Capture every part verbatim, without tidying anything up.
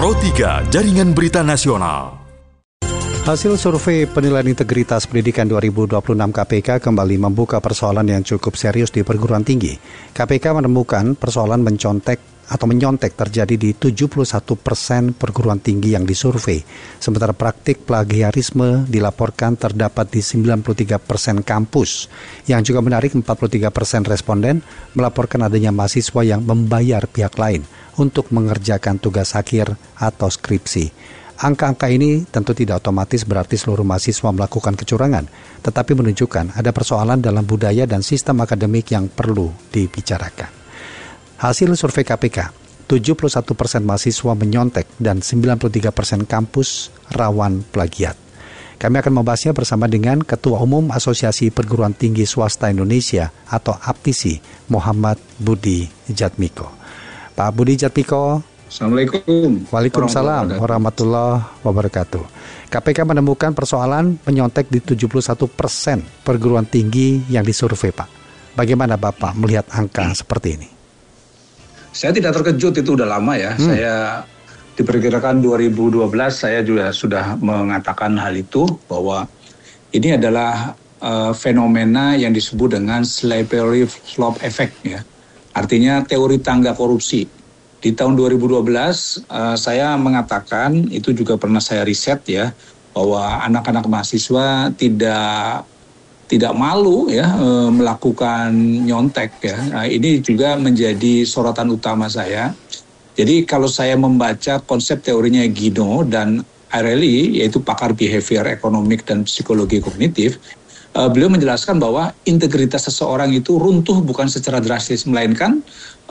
Pro tiga, Jaringan Berita Nasional. Hasil survei penilaian integritas pendidikan dua ribu dua puluh enam K P K kembali membuka persoalan yang cukup serius di perguruan tinggi. K P K menemukan persoalan mencontek atau menyontek terjadi di tujuh puluh satu persen perguruan tinggi yang disurvei. Sementara praktik plagiarisme dilaporkan terdapat di sembilan puluh tiga persen kampus. Yang juga menarik, empat puluh tiga persen responden melaporkan adanya mahasiswa yang membayar pihak lain untuk mengerjakan tugas akhir atau skripsi. Angka-angka ini tentu tidak otomatis berarti seluruh mahasiswa melakukan kecurangan, tetapi menunjukkan ada persoalan dalam budaya dan sistem akademik yang perlu dibicarakan. Hasil survei K P K, tujuh puluh satu persen mahasiswa menyontek dan sembilan puluh tiga persen kampus rawan plagiat. Kami akan membahasnya bersama dengan Ketua Umum Asosiasi Perguruan Tinggi Swasta Indonesia atau A P T I S I, Muhammad Budi Jatmiko. Pak Budi Jatmiko. Assalamualaikum. Waalaikumsalam warahmatullahi wabarakatuh. K P K menemukan persoalan penyontek di tujuh puluh satu persen perguruan tinggi yang disurvei, Pak. Bagaimana Bapak melihat angka seperti ini? Saya tidak terkejut, itu udah lama ya. Hmm. Saya diperkirakan dua ribu dua belas saya juga sudah mengatakan hal itu, bahwa ini adalah uh, fenomena yang disebut dengan slippery slope effect ya. Artinya teori tangga korupsi. Di tahun dua ribu dua belas uh, saya mengatakan, itu juga pernah saya riset ya, bahwa anak-anak mahasiswa tidak tidak malu ya uh, melakukan nyontek ya. Nah, ini juga menjadi sorotan utama saya. Jadi kalau saya membaca konsep teorinya Gino dan Aireli, yaitu pakar behavior ekonomik dan psikologi kognitif, uh, beliau menjelaskan bahwa integritas seseorang itu runtuh bukan secara drastis, melainkan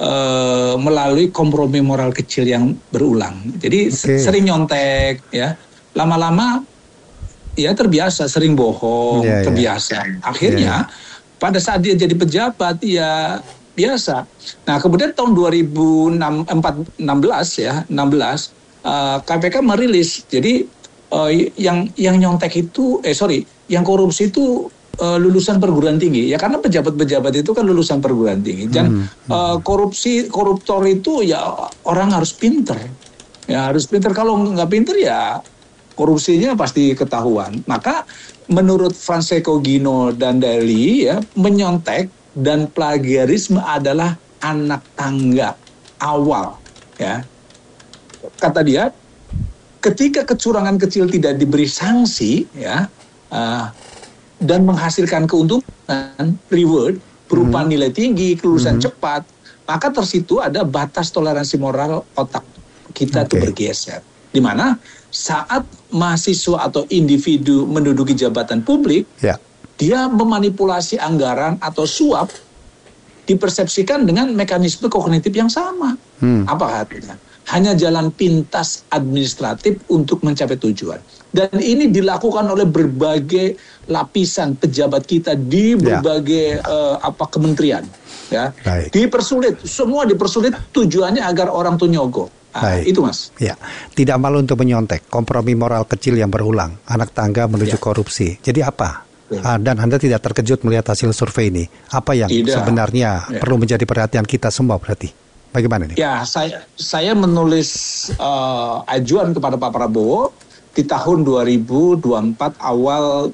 Uh, melalui kompromi moral kecil yang berulang. Jadi okay. sering nyontek ya, lama-lama ya terbiasa, sering bohong, yeah, terbiasa. Yeah. Akhirnya yeah. pada saat dia jadi pejabat ya biasa. Nah kemudian tahun dua ribu enam belas ya, enam belas uh, K P K merilis. Jadi uh, yang yang nyontek itu, eh sorry, yang korupsi itu Uh, lulusan perguruan tinggi ya, karena pejabat-pejabat itu kan lulusan perguruan tinggi dan hmm, hmm. Uh, korupsi koruptor itu ya orang harus pinter ya, harus pinter. Kalau nggak pinter ya korupsinya pasti ketahuan. Maka menurut Francesco Gino dan Daly ya, menyontek dan plagiarisme adalah anak tangga awal ya. Kata dia, ketika kecurangan kecil tidak diberi sanksi ya, uh, dan menghasilkan keuntungan, reward, berupa hmm. nilai tinggi, kelulusan hmm. cepat, maka tersitu ada batas toleransi moral otak kita itu okay. bergeser. Di mana saat mahasiswa atau individu menduduki jabatan publik, yeah. dia memanipulasi anggaran atau suap, dipersepsikan dengan mekanisme kognitif yang sama. Hmm. Apa artinya? Hanya jalan pintas administratif untuk mencapai tujuan. Dan ini dilakukan oleh berbagai lapisan pejabat kita di berbagai ya. uh, apa kementerian. Ya, Baik. dipersulit, semua dipersulit tujuannya agar orang tuh nyogok. Nah, itu Mas. Ya, tidak malu untuk menyontek, kompromi moral kecil yang berulang, anak tangga menuju ya. korupsi. Jadi apa? Ya. Dan Anda tidak terkejut melihat hasil survei ini? Apa yang tidak. sebenarnya ya. perlu menjadi perhatian kita semua berarti? Bagaimana nih? Ya, saya saya menulis uh, ajuan kepada Pak Prabowo di tahun dua ribu dua puluh empat awal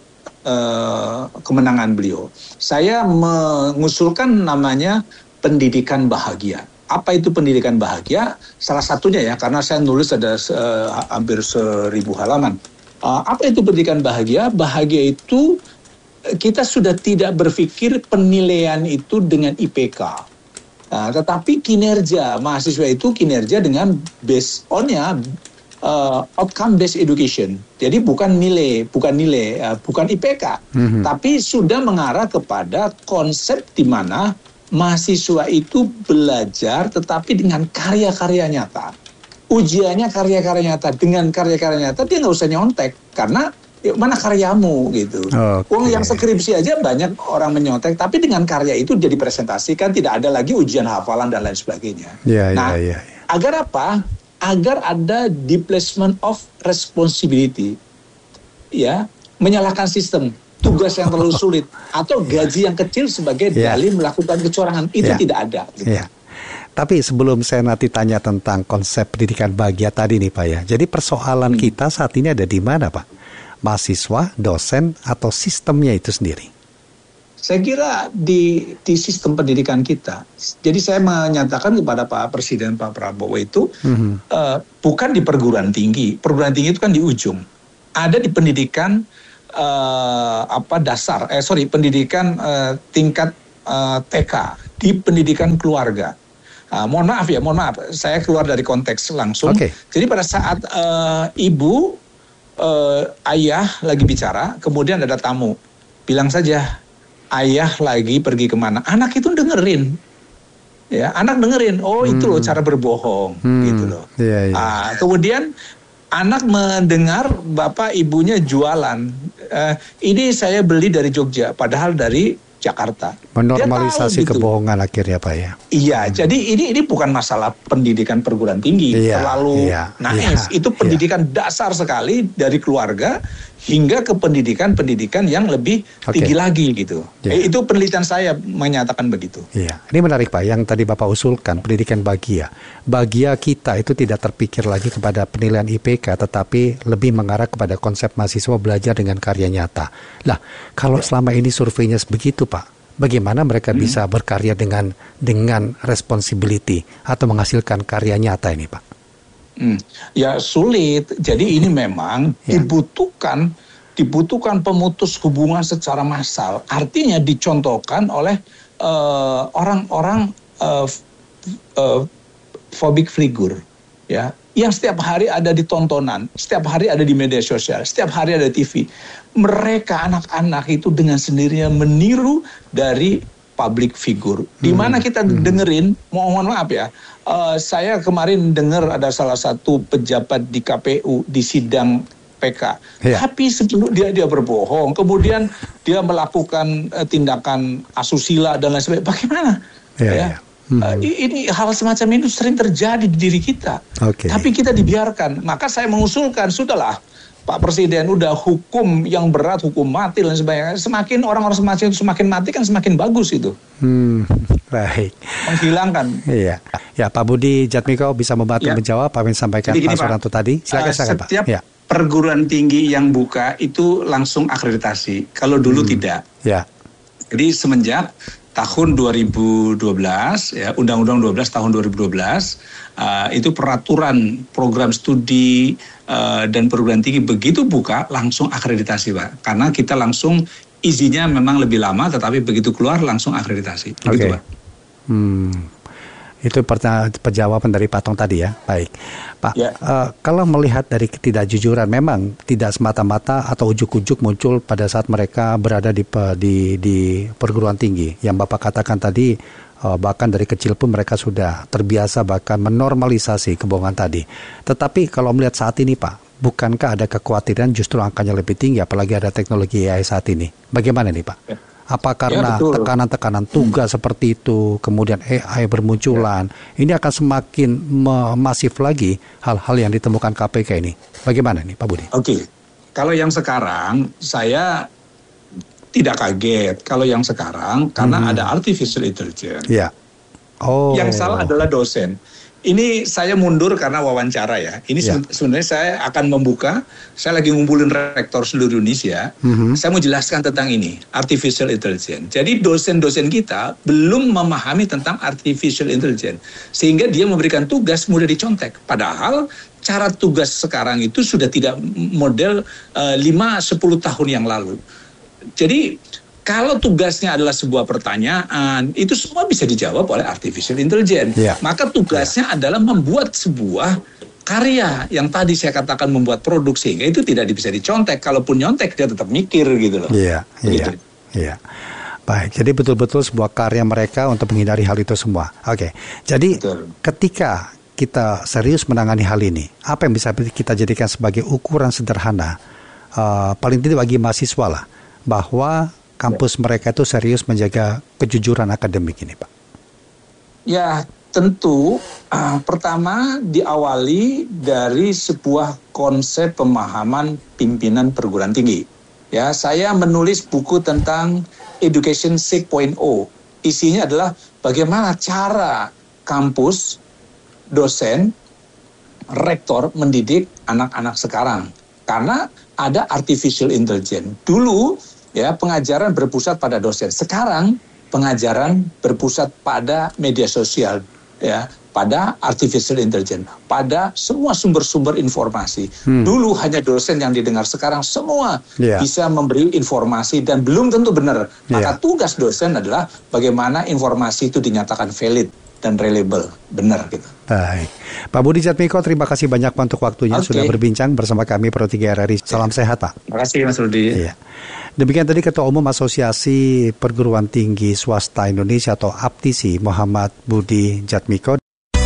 uh, kemenangan beliau. Saya mengusulkan namanya pendidikan bahagia. Apa itu pendidikan bahagia? Salah satunya ya, karena saya nulis ada uh, hampir seribu halaman. Uh, apa itu pendidikan bahagia? Bahagia itu kita sudah tidak berpikir penilaian itu dengan I P K. Nah, tetapi kinerja mahasiswa itu kinerja dengan based on-nya uh, outcome based education. Jadi bukan nilai, bukan nilai, uh, bukan I P K, mm-hmm. tapi sudah mengarah kepada konsep di mana mahasiswa itu belajar tetapi dengan karya-karya nyata. Ujiannya karya-karya nyata. Dengan karya-karya nyata dia nggak usah nyontek karena mana karyamu gitu. Okay. Uang yang skripsi aja banyak orang menyontek, tapi dengan karya itu dia dipresentasikan, tidak ada lagi ujian hafalan dan lain sebagainya. Yeah, nah, yeah, yeah, yeah. agar apa? Agar ada displacement of responsibility, ya, menyalahkan sistem, tugas yang terlalu sulit atau gaji yang kecil sebagai yeah. dalih melakukan kecurangan itu yeah. tidak ada. Gitu. Yeah. Tapi sebelum saya nanti tanya tentang konsep pendidikan bahagia tadi nih Pak ya. Jadi persoalan hmm. kita saat ini ada di mana Pak? Mahasiswa, dosen, atau sistemnya itu sendiri? Saya kira di, di sistem pendidikan kita. Jadi saya menyatakan kepada Pak Presiden Pak Prabowo itu mm-hmm. uh, bukan di perguruan tinggi. Perguruan tinggi itu kan di ujung. Ada di pendidikan uh, apa dasar. Eh sorry pendidikan uh, tingkat uh, T K, di pendidikan keluarga. Uh, mohon maaf ya, mohon maaf. Saya keluar dari konteks langsung. Okay. Jadi pada saat uh, ibu, uh, ayah lagi bicara, kemudian ada tamu, bilang saja. Ayah lagi pergi kemana, anak itu dengerin, ya anak dengerin, oh itu loh hmm. cara berbohong, hmm. gitu loh. Yeah, yeah. Ah, kemudian anak mendengar bapak ibunya jualan, uh, ini saya beli dari Jogja, padahal dari Jakarta. Menormalisasi tahu, kebohongan gitu. Akhirnya Pak ya. Iya, hmm. jadi ini ini bukan masalah pendidikan perguruan tinggi, yeah, terlalu yeah, naif. Yeah, itu pendidikan yeah. dasar sekali dari keluarga hingga ke pendidikan-pendidikan yang lebih okay. tinggi lagi gitu. Yeah. Eh, itu penelitian saya menyatakan begitu. Iya, ini menarik Pak. Yang tadi Bapak usulkan pendidikan bahagia. Bahagia kita itu tidak terpikir lagi kepada penilaian I P K, tetapi lebih mengarah kepada konsep mahasiswa belajar dengan karya nyata. Lah, kalau selama ini surveinya begitu Pak, bagaimana mereka hmm. bisa berkarya dengan dengan responsibility atau menghasilkan karya nyata ini Pak? Hmm. Ya sulit. Jadi ini memang ya. dibutuhkan dibutuhkan pemutus hubungan secara massal. Artinya dicontohkan oleh uh, orang-orang uh, uh, phobic figure, ya, yang setiap hari ada di tontonan, setiap hari ada di media sosial, setiap hari ada T V. Mereka anak-anak itu dengan sendirinya meniru dari public figure. Di mana kita dengerin, mohon maaf ya, uh, saya kemarin dengar ada salah satu pejabat di K P U di sidang P K, ya. Tapi sebelum dia dia berbohong, kemudian dia melakukan uh, tindakan asusila dan lain sebagainya. Bagaimana? Ya. ya. Hmm. Uh, ini hal semacam itu sering terjadi di diri kita. Okay. Tapi kita dibiarkan. Maka saya mengusulkan, sudahlah. Pak Presiden udah hukum yang berat, hukum mati dan sebagainya. Semakin orang-orang semacam itu semakin mati kan semakin bagus itu. Hmm, baik. Menghilangkan. Iya. Ya Pak Budi Jatmiko bisa membantu ya. menjawab apa yang disampaikan Pak Suranto tadi. Silakan, uh, silakan Pak. Setiap ya. perguruan tinggi yang buka itu langsung akreditasi. Kalau dulu hmm. tidak. Ya. Jadi semenjak tahun dua ribu dua belas, ya, Undang-Undang dua belas tahun dua ribu dua belas, uh, itu peraturan program studi uh, dan perguruan tinggi begitu buka langsung akreditasi Pak. Karena kita langsung izinnya memang lebih lama, tetapi begitu keluar langsung akreditasi. Oke. Okay. Pak. Hmm. Itu perjawaban dari Pak Tong tadi ya. Baik, Pak. Ya. Uh, kalau melihat dari ketidakjujuran, memang tidak semata-mata atau ujuk-ujuk muncul pada saat mereka berada di di, di perguruan tinggi. Yang Bapak katakan tadi, uh, bahkan dari kecil pun mereka sudah terbiasa bahkan menormalisasi kebohongan tadi. Tetapi kalau melihat saat ini, Pak, bukankah ada kekhawatiran justru angkanya lebih tinggi, apalagi ada teknologi A I saat ini? Bagaimana nih, Pak? Ya. Apa karena ya, tekanan-tekanan tugas hmm. seperti itu, kemudian A I bermunculan, ya. ini akan semakin masif lagi hal-hal yang ditemukan K P K ini. Bagaimana nih Pak Budi? Oke, okay. Kalau yang sekarang saya tidak kaget. Kalau yang sekarang karena hmm. ada artificial intelligence. Ya. Oh. Yang salah adalah dosen. Ini saya mundur karena wawancara ya. Ini ya. sebenarnya saya akan membuka, saya lagi ngumpulin rektor seluruh Indonesia. Mm-hmm. Saya mau jelaskan tentang ini, artificial intelligence. Jadi dosen-dosen kita belum memahami tentang artificial intelligence. Sehingga dia memberikan tugas mudah dicontek. Padahal cara tugas sekarang itu sudah tidak model uh, lima sampai sepuluh tahun yang lalu. Jadi kalau tugasnya adalah sebuah pertanyaan, itu semua bisa dijawab oleh artificial intelligence. Ya. Maka tugasnya ya. adalah membuat sebuah karya yang tadi saya katakan membuat produk, sehingga itu tidak bisa dicontek. Kalaupun nyontek, dia tetap mikir gitu loh. Iya, iya, iya. Baik, jadi betul-betul sebuah karya mereka untuk menghindari hal itu semua. Oke, jadi betul. Ketika kita serius menangani hal ini, apa yang bisa kita jadikan sebagai ukuran sederhana, uh, paling tidak bagi mahasiswa lah, bahwa kampus mereka itu serius menjaga kejujuran akademik ini, Pak? Ya, tentu uh, pertama diawali dari sebuah konsep pemahaman pimpinan perguruan tinggi. Ya, saya menulis buku tentang Education six point oh. Isinya adalah bagaimana cara kampus, dosen, rektor mendidik anak-anak sekarang. Karena ada artificial intelligence. Dulu ya pengajaran berpusat pada dosen. Sekarang pengajaran berpusat pada media sosial, ya, pada artificial intelligence, pada semua sumber-sumber informasi. Hmm. Dulu hanya dosen yang didengar, sekarang semua yeah. bisa memberi informasi dan belum tentu benar. Maka yeah. tugas dosen adalah bagaimana informasi itu dinyatakan valid dan reliable, benar gitu. Baik, Pak Budi Jatmiko, terima kasih banyak untuk waktunya okay. sudah berbincang bersama kami Pro tiga R R I. Salam okay. sehat, Pak. Terima kasih, Mas Rudi. Iya. Demikian tadi Ketua Umum Asosiasi Perguruan Tinggi Swasta Indonesia atau A P T I S I, Muhammad Budi Jatmiko.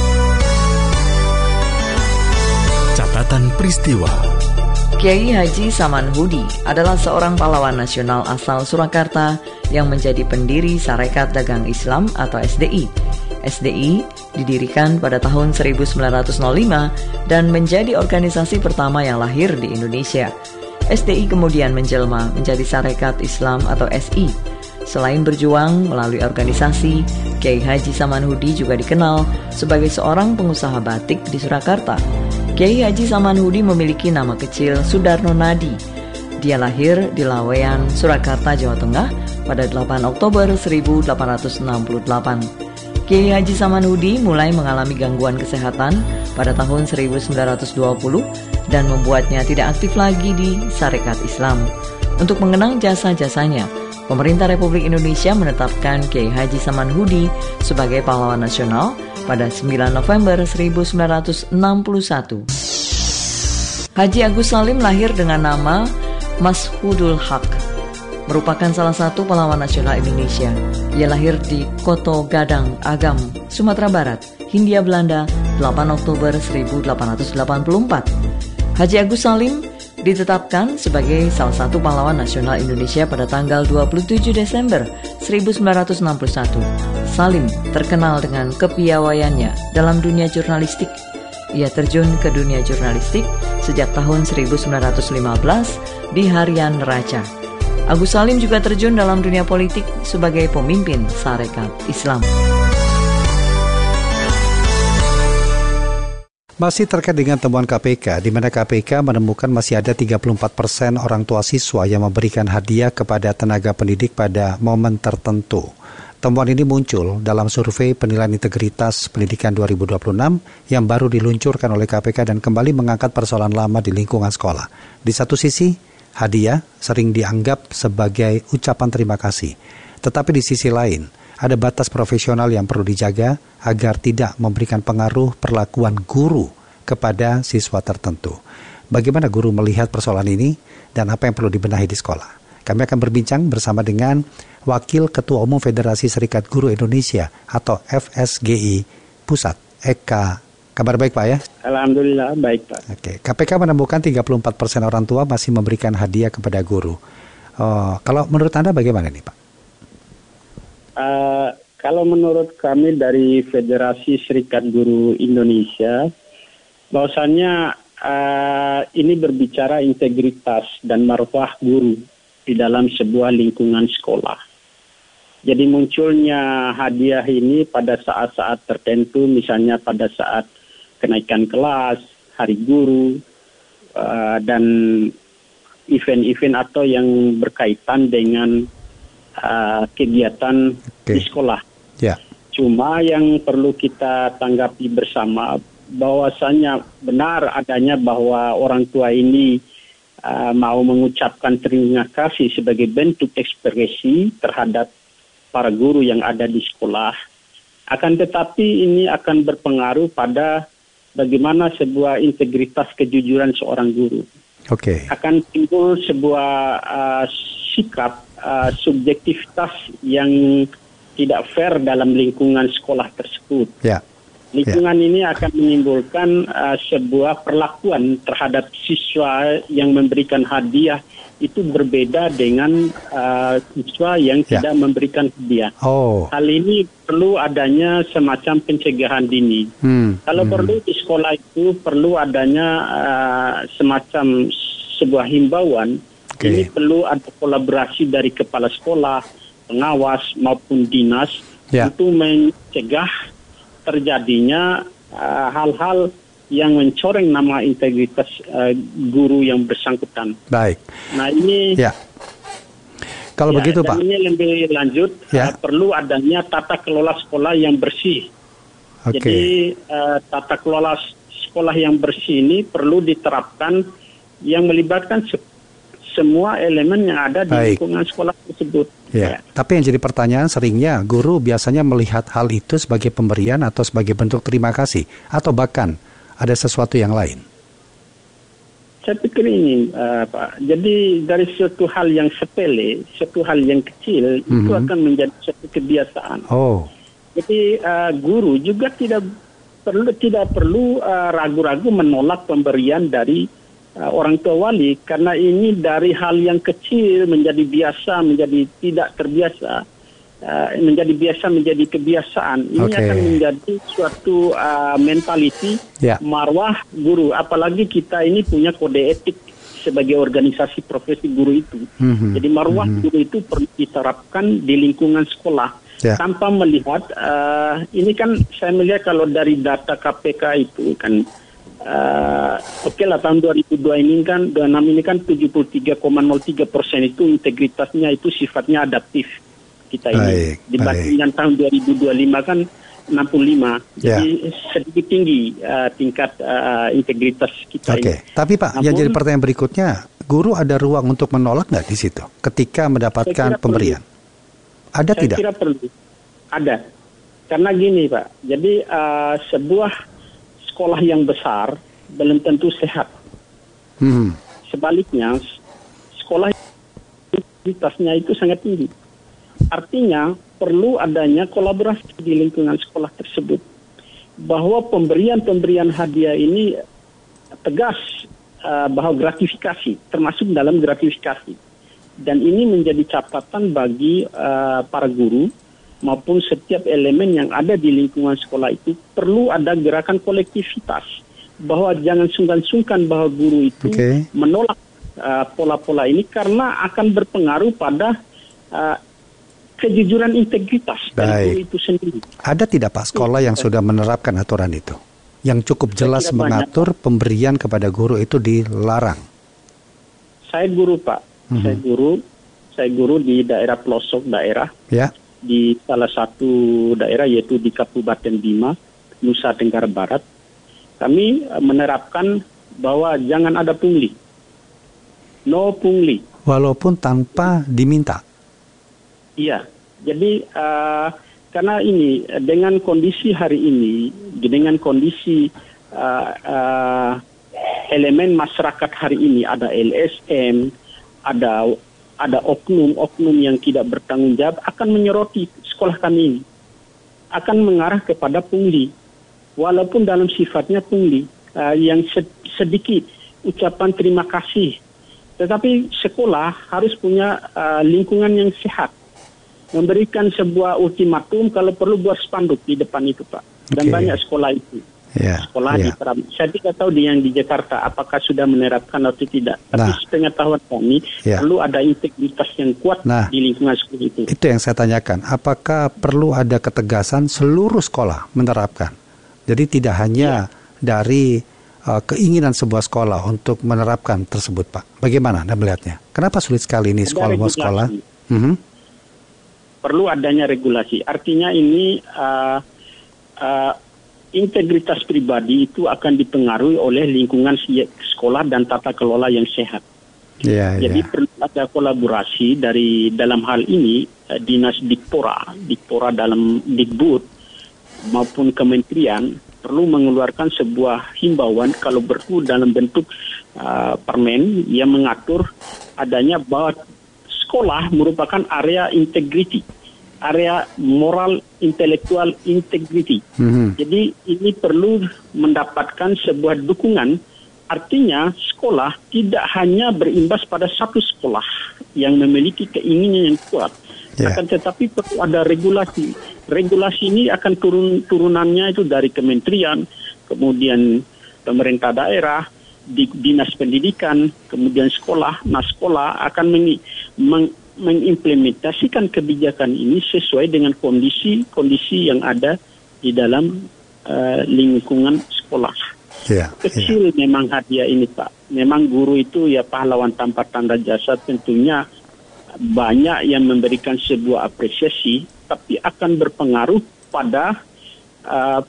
Catatan peristiwa. Kiai Haji Samanhudi adalah seorang pahlawan nasional asal Surakarta yang menjadi pendiri Sarekat Dagang Islam atau S D I. S D I didirikan pada tahun seribu sembilan ratus lima dan menjadi organisasi pertama yang lahir di Indonesia. S D I kemudian menjelma menjadi Sarekat Islam atau S I. Selain berjuang melalui organisasi, Kiai Haji Samanhudi juga dikenal sebagai seorang pengusaha batik di Surakarta. Kiai Haji Samanhudi memiliki nama kecil Sudarno Nadi. Dia lahir di Laweyan, Surakarta, Jawa Tengah pada delapan Oktober seribu delapan ratus enam puluh delapan. Kiai Haji Samanhudi mulai mengalami gangguan kesehatan pada tahun seribu sembilan ratus dua puluh dan membuatnya tidak aktif lagi di Sarekat Islam. Untuk mengenang jasa-jasanya, pemerintah Republik Indonesia menetapkan Kiai Haji Samanhudi sebagai pahlawan nasional pada sembilan November seribu sembilan ratus enam puluh satu. Haji Agus Salim lahir dengan nama Mashudul Haq, merupakan salah satu pahlawan nasional Indonesia. Ia lahir di Koto Gadang, Agam, Sumatera Barat, Hindia Belanda, delapan Oktober seribu delapan ratus delapan puluh empat. Haji Agus Salim ditetapkan sebagai salah satu pahlawan nasional Indonesia pada tanggal dua puluh tujuh Desember seribu sembilan ratus enam puluh satu. Salim terkenal dengan kepiawaiannya dalam dunia jurnalistik. Ia terjun ke dunia jurnalistik sejak tahun seribu sembilan ratus lima belas di Harian Neraca. Agus Salim juga terjun dalam dunia politik sebagai pemimpin Sarekat Islam. Masih terkait dengan temuan K P K, di mana K P K menemukan masih ada tiga puluh empat persen orang tua siswa yang memberikan hadiah kepada tenaga pendidik pada momen tertentu. Temuan ini muncul dalam survei penilaian integritas pendidikan dua ribu dua puluh enam yang baru diluncurkan oleh K P K dan kembali mengangkat persoalan lama di lingkungan sekolah. Di satu sisi, hadiah sering dianggap sebagai ucapan terima kasih. Tetapi di sisi lain, ada batas profesional yang perlu dijaga agar tidak memberikan pengaruh perlakuan guru kepada siswa tertentu. Bagaimana guru melihat persoalan ini dan apa yang perlu dibenahi di sekolah? Kami akan berbincang bersama dengan Wakil Ketua Umum Federasi Serikat Guru Indonesia atau F S G I Pusat, Eka. Kabar baik Pak ya? Alhamdulillah baik Pak. Oke, K P K menemukan tiga puluh empat persen orang tua masih memberikan hadiah kepada guru. Oh, kalau menurut Anda bagaimana nih Pak? Uh, kalau menurut kami dari Federasi Serikat Guru Indonesia, bahwasannya uh, ini berbicara integritas dan marwah guru di dalam sebuah lingkungan sekolah. Jadi munculnya hadiah ini pada saat-saat tertentu, misalnya pada saat kenaikan kelas, hari guru, uh, dan event-event atau yang berkaitan dengan Uh, kegiatan okay. di sekolah. Yeah. Cuma yang perlu kita tanggapi bersama bahwasannya benar adanya bahwa orang tua ini uh, mau mengucapkan terima kasih sebagai bentuk ekspresi terhadap para guru yang ada di sekolah. Akan tetapi ini akan berpengaruh pada bagaimana sebuah integritas kejujuran seorang guru. Okay. Akan timbul sebuah uh, sikap Uh, subjektivitas yang tidak fair dalam lingkungan sekolah tersebut. Yeah. Lingkungan yeah. ini akan menimbulkan uh, sebuah perlakuan terhadap siswa yang memberikan hadiah itu berbeda dengan uh, siswa yang yeah. tidak memberikan hadiah. Oh. Hal ini perlu adanya semacam pencegahan dini. Hmm. Kalau hmm. perlu di sekolah itu perlu adanya uh, semacam sebuah himbauan. Okay. Ini perlu ada kolaborasi dari kepala sekolah, pengawas maupun dinas yeah. untuk mencegah terjadinya uh, hal-hal yang mencoreng nama integritas uh, guru yang bersangkutan. Baik. Nah ini. Ya. Kalau ya, begitu dan Pak. Ini lebih lanjut Ya. uh, perlu adanya tata kelola sekolah yang bersih. Oke. Jadi uh, tata kelola sekolah yang bersih ini perlu diterapkan yang melibatkan se- semua elemen yang ada di Baik. lingkungan sekolah tersebut. Ya. Tapi yang jadi pertanyaan seringnya guru biasanya melihat hal itu sebagai pemberian atau sebagai bentuk terima kasih atau bahkan ada sesuatu yang lain. Saya pikir ini, uh, Pak. Jadi dari suatu hal yang sepele, suatu hal yang kecil, mm-hmm. itu akan menjadi suatu kebiasaan. Oh. Jadi uh, guru juga tidak perlu tidak perlu uh, ragu-ragu menolak pemberian dari uh, orang tua wali, karena ini dari hal yang kecil menjadi biasa, menjadi tidak terbiasa, uh, menjadi biasa menjadi kebiasaan. Ini Okay. akan menjadi suatu uh, mentality Ya. marwah guru. Apalagi kita ini punya kode etik sebagai organisasi profesi guru itu. Mhm. Jadi marwah Mhm. guru itu perlu diterapkan di lingkungan sekolah. Ya. Tanpa melihat, uh, ini kan saya melihat kalau dari data K P K itu kan, uh, oke okay lah tahun dua ribu dua ini kan, dua puluh enam ini kan tujuh puluh tiga koma nol tiga persen itu integritasnya itu sifatnya adaptif kita ini. Baik, Dibandingkan tahun dua ribu dua puluh lima kan enam puluh lima, Ya. jadi sedikit tinggi uh, tingkat uh, integritas kita Oke, ini. tapi Pak, yang Namun- jadi pertanyaan berikutnya, guru ada ruang untuk menolak nggak di situ ketika mendapatkan Saya kira pemberian? Ada Saya tidak? kira perlu. Ada. Karena gini Pak, jadi uh, sebuah sekolah yang besar belum tentu sehat. Hmm. Sebaliknya, sekolah integritasnya itu sangat tinggi. Artinya perlu adanya kolaborasi di lingkungan sekolah tersebut. Bahwa pemberian-pemberian hadiah ini tegas uh, bahwa gratifikasi, termasuk dalam gratifikasi. Dan ini menjadi catatan bagi uh, para guru maupun setiap elemen yang ada di lingkungan sekolah itu perlu ada gerakan kolektivitas. Bahwa jangan sungkan-sungkan bahwa guru itu Oke. menolak uh, pola-pola ini karena akan berpengaruh pada uh, kejujuran integritas dari guru Baik. itu sendiri. Ada tidak Pak sekolah yang sudah menerapkan aturan itu? Yang cukup Saya jelas kira banyak. mengatur pemberian kepada guru itu dilarang. Saya guru Pak, Mhm. saya guru, saya guru di daerah pelosok daerah, Ya. di salah satu daerah yaitu di Kabupaten Bima, Nusa Tenggara Barat. Kami uh, menerapkan bahwa jangan ada pungli. No pungli. Walaupun tanpa diminta. Iya. Jadi uh, karena ini dengan kondisi hari ini, dengan kondisi uh, uh, elemen masyarakat hari ini, ada L S M, ada ada oknum-oknum yang tidak bertanggung jawab akan menyoroti sekolah kami ini, akan mengarah kepada pungli, walaupun dalam sifatnya pungli uh, yang sedikit ucapan terima kasih, tetapi sekolah harus punya uh, lingkungan yang sehat, memberikan sebuah ultimatum kalau perlu buat spanduk di depan itu Pak, dan Oke. banyak sekolah itu. Ya. Sekolah Ya. diterapkan. Saya tidak tahu di yang di Jakarta apakah sudah menerapkan atau tidak. Tapi Nah. sepengetahuan kami Ya. perlu ada integritas yang kuat Nah. di lingkungan sekolah itu. Itu yang saya tanyakan. Apakah perlu ada ketegasan seluruh sekolah menerapkan? Jadi tidak hanya dari uh, keinginan sebuah sekolah untuk menerapkan tersebut, Pak. Bagaimana Anda melihatnya? Kenapa sulit sekali ini Ada sekolah mau regulasi. sekolah? Mhm. Perlu adanya regulasi. Artinya ini uh, uh, integritas pribadi itu akan dipengaruhi oleh lingkungan si- sekolah dan tata kelola yang sehat. Ya, Jadi ya. perlu ada kolaborasi dari dalam hal ini eh, Dinas Dikpora, Dikpora dalam Dikbud maupun kementerian perlu mengeluarkan sebuah himbauan kalau perlu dalam bentuk uh, permen yang mengatur adanya bahwa sekolah merupakan area integrity, area moral intelektual integrity. Mhm. Jadi ini perlu mendapatkan sebuah dukungan. Artinya sekolah tidak hanya berimbas pada satu sekolah yang memiliki keinginan yang kuat, Ya. akan tetapi perlu ada regulasi. Regulasi ini akan turun turunannya itu dari kementerian, kemudian pemerintah daerah, di, dinas pendidikan, kemudian sekolah. Nah sekolah akan meng, meng, mengimplementasikan kebijakan ini sesuai dengan kondisi-kondisi yang ada di dalam uh, lingkungan sekolah. Yeah, Kecil yeah. memang hadiah ini Pak. Memang guru itu ya pahlawan tanpa tanda jasa, tentunya banyak yang memberikan sebuah apresiasi, tapi akan berpengaruh pada uh,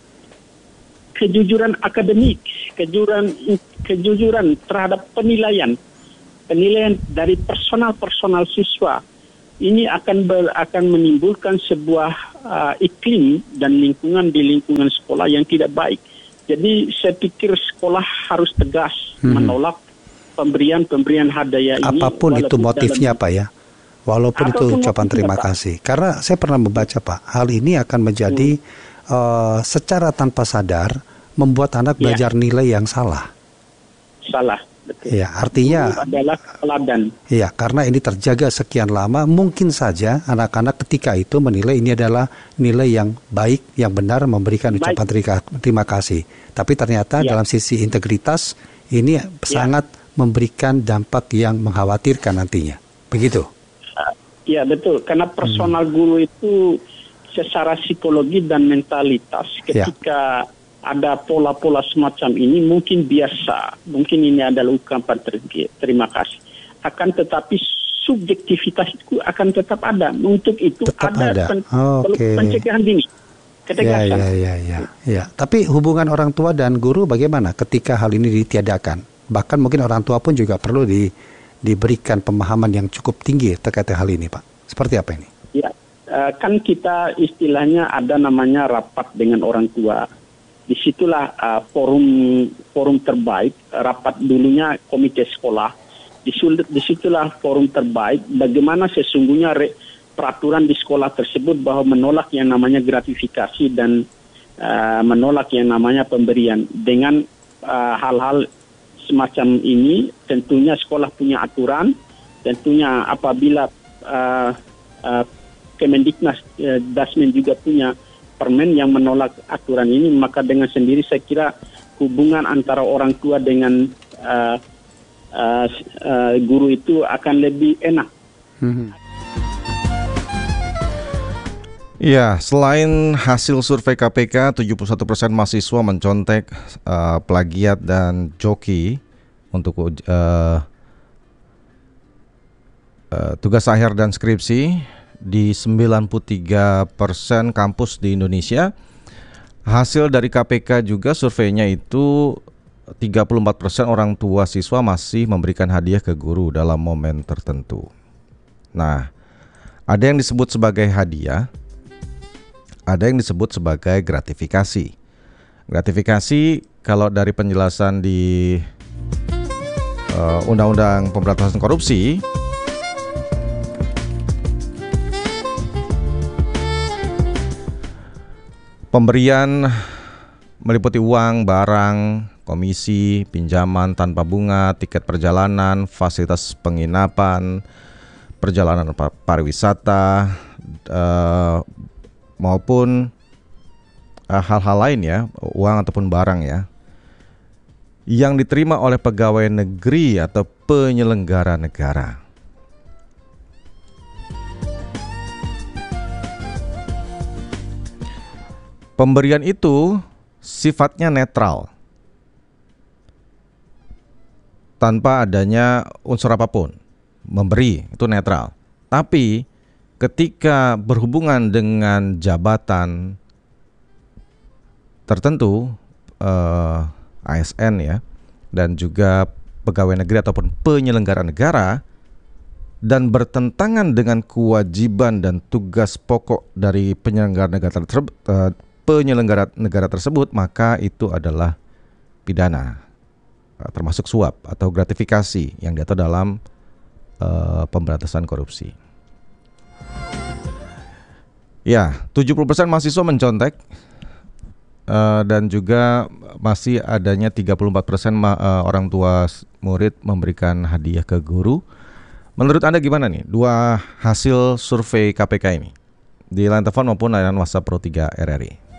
kejujuran akademik, kejujuran kejujuran terhadap penilaian, penilaian dari personal-personal siswa. Ini akan ber, akan menimbulkan sebuah uh, iklim dan lingkungan di lingkungan sekolah yang tidak baik. Jadi saya pikir sekolah harus tegas hmm. menolak pemberian-pemberian hadiah ini. Apapun itu motifnya dalam, Pak ya, walaupun itu ucapan terima Pak. kasih. Karena saya pernah membaca Pak, hal ini akan menjadi hmm. uh, secara tanpa sadar membuat anak belajar ya. nilai yang salah. Salah. Betul. Ya, artinya itu adalah teladan. Ya, karena ini terjaga sekian lama, mungkin saja anak-anak ketika itu menilai ini adalah nilai yang baik, yang benar, memberikan baik. ucapan terima, terima kasih. Tapi ternyata ya. dalam sisi integritas ini ya. sangat memberikan dampak yang mengkhawatirkan nantinya. Begitu? Ya, betul. Karena personal hmm. guru itu secara psikologi dan mentalitas ketika ya. ada pola-pola semacam ini mungkin biasa, mungkin ini adalah ungkapan terima kasih. Akan tetapi subjektivitas itu akan tetap ada. Untuk itu tetap ada, ada. Pen- okay. pencegahan dini, ketegasan. Ya, ya, ya, ya, ya. Tapi hubungan orang tua dan guru bagaimana ketika hal ini ditiadakan? Bahkan mungkin orang tua pun juga perlu di, diberikan pemahaman yang cukup tinggi terkait hal ini, Pak. Seperti apa ini? Ya, kan kita istilahnya ada namanya rapat dengan orang tua. Disitulah uh, forum forum terbaik, rapat dulunya komite sekolah. Disitulah forum terbaik bagaimana sesungguhnya re, peraturan di sekolah tersebut bahwa menolak yang namanya gratifikasi dan uh, menolak yang namanya pemberian. Dengan uh, hal-hal semacam ini tentunya sekolah punya aturan, tentunya apabila uh, uh, Kemendiknas uh, Dasmen juga punya permen yang menolak aturan ini, maka dengan sendiri saya kira hubungan antara orang tua dengan uh, uh, uh, guru itu akan lebih enak. Iya, selain hasil survei K P K, tujuh puluh satu persen mahasiswa mencontek uh, plagiat dan joki untuk uh, uh, tugas akhir dan skripsi di sembilan puluh tiga persen kampus di Indonesia. Hasil dari K P K juga surveinya itu tiga puluh empat persen orang tua siswa masih memberikan hadiah ke guru dalam momen tertentu. Nah, ada yang disebut sebagai hadiah, ada yang disebut sebagai gratifikasi. Gratifikasi kalau dari penjelasan di uh, Undang-Undang Pemberantasan Korupsi, pemberian meliputi uang, barang, komisi, pinjaman tanpa bunga, tiket perjalanan, fasilitas penginapan, perjalanan pariwisata, uh, maupun uh, hal-hal lain ya, uang ataupun barang ya, yang diterima oleh pegawai negeri atau penyelenggara negara. Pemberian itu sifatnya netral, tanpa adanya unsur apapun. Memberi itu netral. Tapi ketika berhubungan dengan jabatan tertentu, eh, A S N ya, dan juga pegawai negeri ataupun penyelenggara negara, dan bertentangan dengan kewajiban dan tugas pokok dari penyelenggara negara tersebut, eh, penyelenggara negara tersebut, maka itu adalah pidana, termasuk suap atau gratifikasi yang diatur dalam uh, pemberantasan korupsi. Ya, tujuh puluh persen mahasiswa mencontek uh, dan juga masih adanya tiga puluh empat persen ma- uh, orang tua murid memberikan hadiah ke guru. Menurut Anda gimana nih dua hasil survei K P K ini? Di line telepon maupun layanan WhatsApp Pro tiga R R I.